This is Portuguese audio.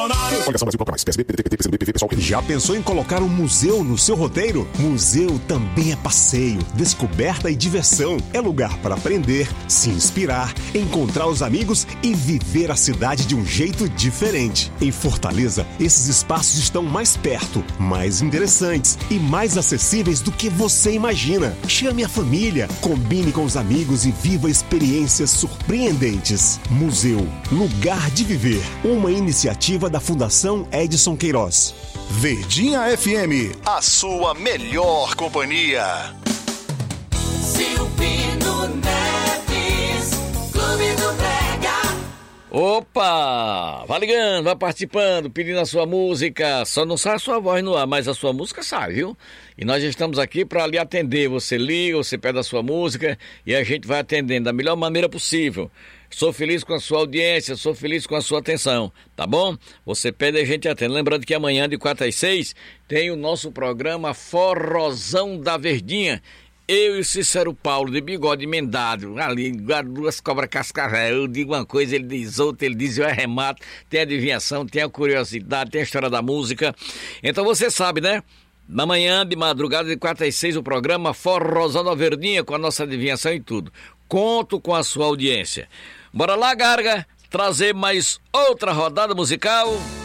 Já pensou em colocar um museu no seu roteiro? Museu também é passeio, descoberta e diversão. É lugar para aprender, se inspirar, encontrar os amigos e viver a cidade de um jeito diferente. Em Fortaleza, esses espaços estão mais perto, mais interessantes e mais acessíveis do que você imagina. Chame a família, combine com os amigos e viva experiências surpreendentes. Museu, lugar de viver. Uma iniciativa da Fundação Edson Queiroz. Verdinha FM, a sua melhor companhia. Silvino Neves, Clube do Brega. Opa! Vai ligando, vai participando, pedindo a sua música. Só não sai a sua voz no ar, mas a sua música sai, viu? E nós estamos aqui para lhe atender. Você liga, você pede a sua música e a gente vai atendendo da melhor maneira possível. Sou feliz com a sua audiência, sou feliz com a sua atenção, tá bom? Você pede e a gente atende. Lembrando que amanhã, de 4 às 6, tem o nosso programa Forrozão da Verdinha. Eu e o Cícero Paulo, de bigode emendado, ali, duas cobras cascavel. Eu digo uma coisa, ele diz outra, ele diz eu arremato. Tem adivinhação, tem a curiosidade, tem a história da música. Então você sabe, né? Na manhã, de madrugada, de 4 às 6, o programa Forrozão da Verdinha, com a nossa adivinhação e tudo. Conto com a sua audiência. Bora lá, Garga, trazer mais outra rodada musical.